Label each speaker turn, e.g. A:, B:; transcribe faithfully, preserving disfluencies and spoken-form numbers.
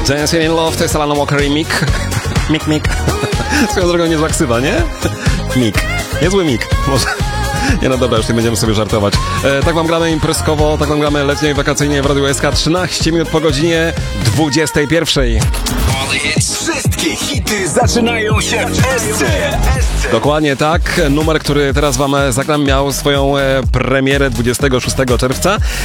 A: Dancing in Love to jest Alan Walker i Mick. Mick, Mick. Swoją drogą niezła ksywa, nie? Mick. Niezły Mick. Może... Nie no dobra, już nie będziemy sobie żartować. E, tak wam gramy imprezkowo, tak wam gramy letnio i wakacyjnie w Radiu S K. trzynaście minut po godzinie dwudziestej pierwszej.
B: Wszystkie hity zaczynają się w S C.
A: Dokładnie tak. Numer, który teraz wam zagram, miał swoją e, premierę dwudziestego szóstego czerwca.